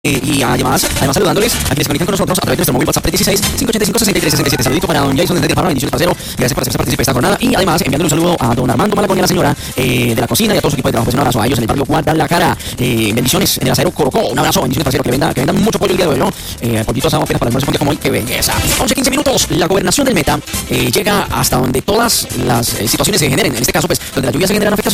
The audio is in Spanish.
Y además saludándoles a quienes se conectan con nosotros a través de nuestro móvil WhatsApp 316-585-6367. Saludito para don Jason desde el Paro, bendiciones parcero. Gracias por hacerse partícipe de esta jornada. Y además enviándole un saludo a don Armando Malagón y a la señora de la cocina y a todo su equipo de trabajo. Pues un abrazo a ellos en el barrio Guadalajara. Bendiciones en el acero Corocó. Un abrazo, bendiciones parcero, que vendan mucho pollo el día de hoy, ¿no? Pollito asado apenas para el almuerzo como hoy. ¡Qué belleza! 11-15 minutos. La gobernación del Meta llega hasta donde todas las situaciones se generen. En este caso, pues, donde la lluvia se generan afectaciones.